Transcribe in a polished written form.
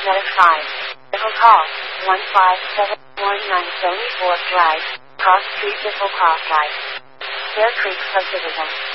Letter 5. Biffle Call. 1571974 Drive. Cross Street, Biffle Cross Drive. Bear Creek Subdivision.